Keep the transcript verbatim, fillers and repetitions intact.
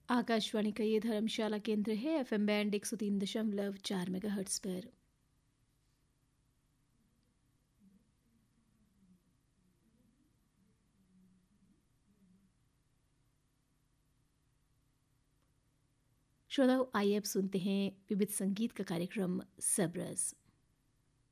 आकाशवाणी का ये धर्मशाला केंद्र है। एफएम बैंड एक सौ तीन दशमलव चार मेगाहर्ट्ज़ पर। श्रोताओ, आइए अब सुनते हैं विविध संगीत का कार्यक्रम सबरस।